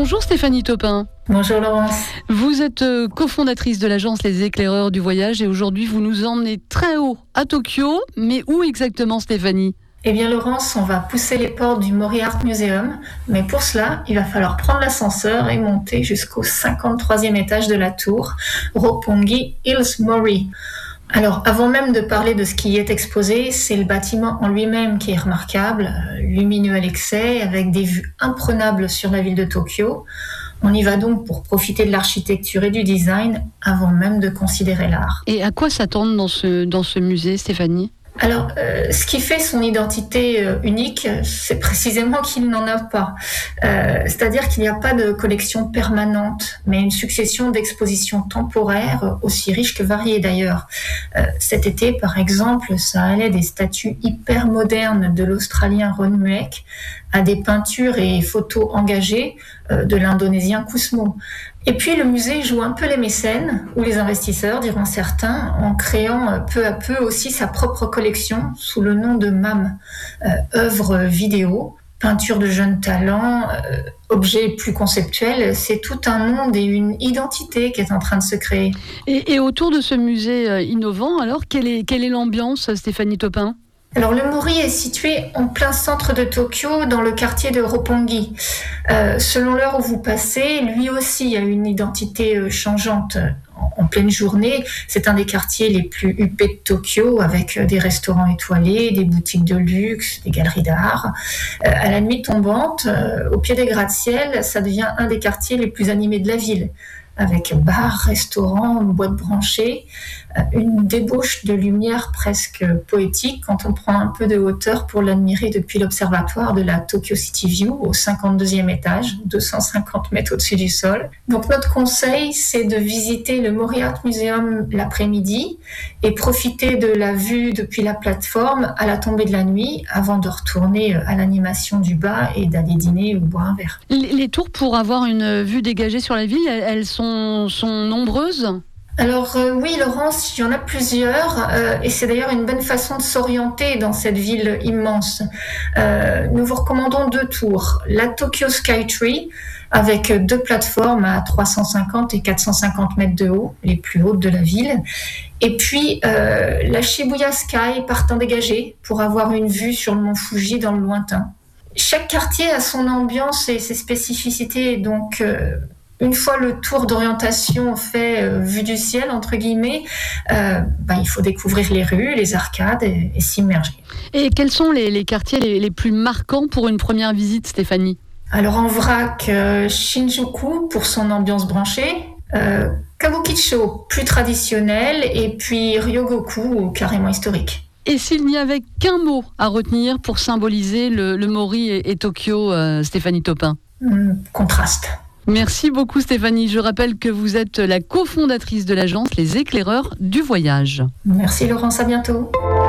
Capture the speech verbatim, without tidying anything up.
Bonjour Stéphanie Topin. Bonjour Laurence. Vous êtes cofondatrice de l'agence Les Éclaireurs du Voyage et aujourd'hui vous nous emmenez très haut à Tokyo. Mais où exactement Stéphanie ? Eh bien Laurence, on va pousser les portes du Mori Art Museum, mais pour cela, il va falloir prendre l'ascenseur et monter jusqu'au cinquante-troisième étage de la tour, Roppongi Hills Mori. Alors, avant même de parler de ce qui y est exposé, c'est le bâtiment en lui-même qui est remarquable, lumineux à l'excès, avec des vues imprenables sur la ville de Tokyo. On y va donc pour profiter de l'architecture et du design avant même de considérer l'art. Et à quoi s'attendre dans ce, dans ce musée, Stéphanie ? Alors, euh, ce qui fait son identité euh, unique, c'est précisément qu'il n'en a pas. Euh, c'est-à-dire qu'il n'y a pas de collection permanente, mais une succession d'expositions temporaires, aussi riches que variées d'ailleurs. Euh, cet été, par exemple, ça allait des statues hyper modernes de l'Australien Ron Mueck à des peintures et photos engagées euh, de l'Indonésien Kusmo. Et puis le musée joue un peu les mécènes, ou les investisseurs, diront certains, en créant peu à peu aussi sa propre collection sous le nom de M A M, euh, œuvres vidéo, peinture de jeunes talents, euh, objets plus conceptuels. C'est tout un monde et une identité qui est en train de se créer. Et, et autour de ce musée euh, innovant, alors, quelle est, quelle est l'ambiance, Stéphanie Topin ? Alors le Mori est situé en plein centre de Tokyo, dans le quartier de Roppongi. Euh, selon l'heure où vous passez, lui aussi a une identité euh, changeante. En, en pleine journée, c'est un des quartiers les plus huppés de Tokyo, avec euh, des restaurants étoilés, des boutiques de luxe, des galeries d'art. Euh, à la nuit tombante, euh, au pied des gratte-ciel, ça devient un des quartiers les plus animés de la ville, avec bars, restaurants, boîtes branchées, une débauche de lumière presque poétique quand on prend un peu de hauteur pour l'admirer depuis l'observatoire de la Tokyo City View au cinquante-deuxième étage, deux cent cinquante mètres au-dessus du sol. Donc notre conseil, c'est de visiter le Mori Art Museum l'après-midi et profiter de la vue depuis la plateforme à la tombée de la nuit avant de retourner à l'animation du bas et d'aller dîner ou boire un verre. Les, les tours pour avoir une vue dégagée sur la ville, elles, elles sont, sont nombreuses ? Alors euh, oui Laurence, il y en a plusieurs euh, et c'est d'ailleurs une bonne façon de s'orienter dans cette ville immense. Euh, nous vous recommandons deux tours. La Tokyo Skytree avec deux plateformes à trois cent cinquante et quatre cent cinquante mètres de haut, les plus hautes de la ville. Et puis euh, la Shibuya Sky partant dégagée pour avoir une vue sur le mont Fuji dans le lointain. Chaque quartier a son ambiance et ses spécificités, donc euh, une fois le tour d'orientation fait euh, vue du ciel, entre guillemets, euh, ben, il faut découvrir les rues, les arcades et, et s'immerger. Et quels sont les, les quartiers les, les plus marquants pour une première visite, Stéphanie ? Alors en vrac, euh, Shinjuku pour son ambiance branchée, euh, Kabukicho plus traditionnel et puis Ryogoku carrément historique. Et s'il n'y avait qu'un mot à retenir pour symboliser le, le Mori et, et Tokyo, euh, Stéphanie Topin ? Mmh, contraste. Merci beaucoup Stéphanie. Je rappelle que vous êtes la cofondatrice de l'agence Les Éclaireurs du Voyage. Merci Laurence, à bientôt.